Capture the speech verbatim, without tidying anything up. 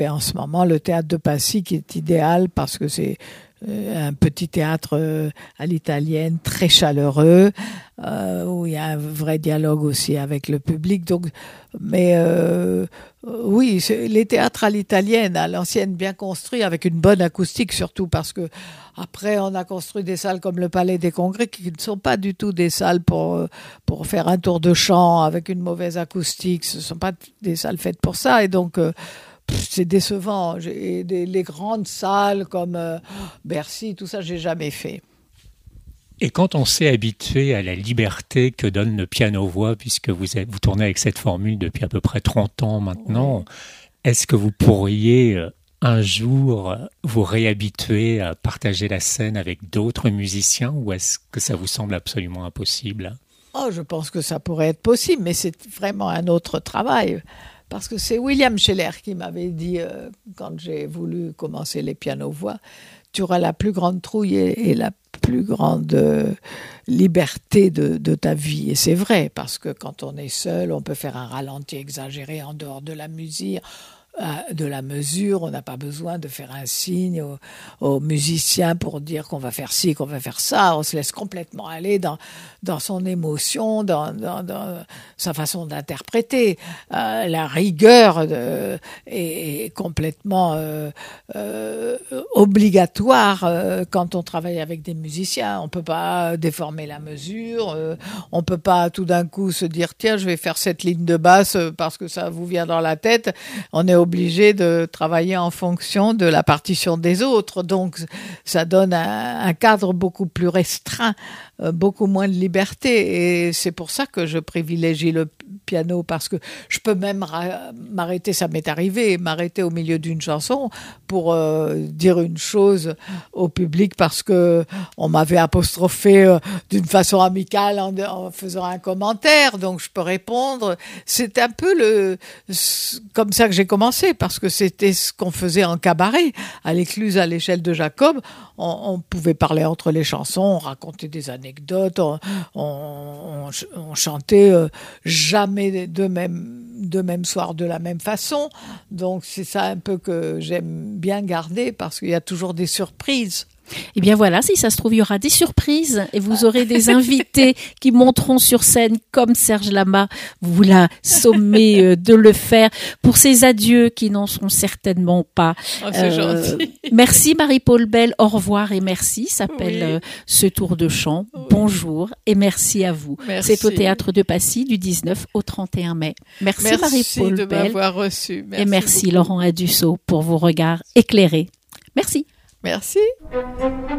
Et en ce moment, le théâtre de Passy qui est idéal parce que c'est un petit théâtre à l'italienne, très chaleureux, euh, où il y a un vrai dialogue aussi avec le public. Donc, mais euh, oui, c'est, les théâtres à l'italienne, à l'ancienne, bien construits, avec une bonne acoustique surtout, parce que après on a construit des salles comme le Palais des Congrès qui ne sont pas du tout des salles pour pour faire un tour de chant avec une mauvaise acoustique. Ce ne sont pas des salles faites pour ça, et donc euh, c'est décevant. J'ai des, les grandes salles comme euh, Bercy, tout ça, j'ai jamais fait. Et quand on s'est habitué à la liberté que donne le piano-voix, puisque vous, êtes, vous tournez avec cette formule depuis à peu près trente ans maintenant, oui. Est-ce que vous pourriez un jour vous réhabituer à partager la scène avec d'autres musiciens, ou est-ce que ça vous semble absolument impossible ? Oh, je pense que ça pourrait être possible, mais c'est vraiment un autre travail. Parce que c'est William Scheller qui m'avait dit, euh, quand j'ai voulu commencer les pianos-voix, tu auras la plus grande trouille et, et la plus grande euh, liberté de, de ta vie. Et c'est vrai, parce que quand on est seul, on peut faire un ralenti exagéré en dehors de la musique, de la mesure. On n'a pas besoin de faire un signe aux, aux musiciens pour dire qu'on va faire ci, qu'on va faire ça. On se laisse complètement aller dans, dans son émotion, dans, dans, dans sa façon d'interpréter. Euh, la rigueur de, est, est complètement euh, euh, obligatoire euh, quand on travaille avec des musiciens. On peut pas déformer la mesure. Euh, on peut pas tout d'un coup se dire tiens, je vais faire cette ligne de basse parce que ça vous vient dans la tête. On est obligé de travailler en fonction de la partition des autres. Donc, ça donne un, un cadre beaucoup plus restreint, euh, beaucoup moins de liberté. Et c'est pour ça que je privilégie le piano, parce que je peux même ra- m'arrêter, ça m'est arrivé, m'arrêter au milieu d'une chanson pour euh, dire une chose au public parce que on m'avait apostrophé euh, d'une façon amicale en, en faisant un commentaire. Donc, je peux répondre. C'est un peu le, comme ça que j'ai commencé, parce que c'était ce qu'on faisait en cabaret. À l'Écluse, à l'échelle de Jacob, on, on pouvait parler entre les chansons, on racontait des anecdotes, on, on, on, on chantait euh, jamais de même, de même soir de la même façon. Donc, c'est ça un peu que j'aime bien garder, parce qu'il y a toujours des surprises. Eh bien voilà, si ça se trouve, il y aura des surprises et vous aurez des invités qui monteront sur scène comme Serge Lama vous l'a sommé de le faire pour ces adieux qui n'en sont certainement pas. Oh, c'est euh, gentil. Merci Marie-Paul Belle, au revoir et merci, s'appelle oui. euh, ce tour de chant. Oui. Bonjour et merci à vous. Merci. C'est au Théâtre de Passy du dix-neuf au trente et un mai. Merci, merci Marie-Paul de Belle. m'avoir reçu. Merci et merci beaucoup. Laurent Adusseau pour vos regards éclairés. Merci. Merci.